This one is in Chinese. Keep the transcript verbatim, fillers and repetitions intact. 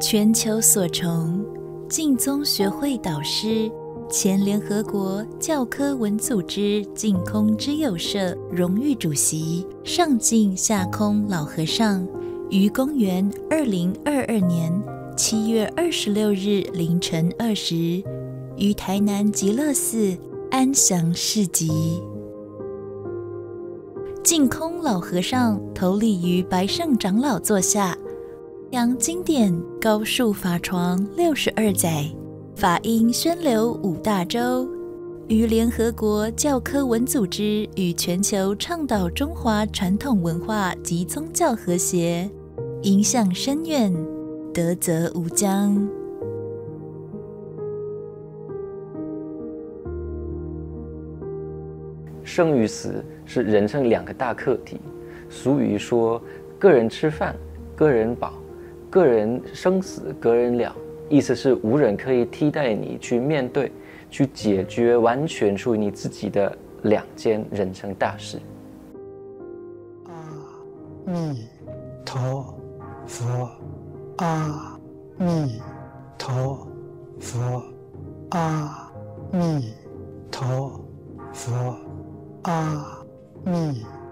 全球所崇，净宗学会导师，前联合国教科文组织净空之友社荣誉主席上净下空老和尚，于公元二零二二年七月二十六日凌晨二时，于台南极乐寺安详示寂。净空老和尚投礼于白胜长老座下，扬经典高树法床六十二载，法音宣流五大洲，于联合国教科文组织与全球倡导中华传统文化及宗教和谐，影响深远，德泽无疆。 生与死是人生两个大课题。俗语说，个人吃饭，个人饱，个人生死，个人了。意思是无人可以替代你去面对、去解决完全属于你自己的两件人生大事。 阿弥陀佛，阿弥陀佛，阿弥陀佛，阿弥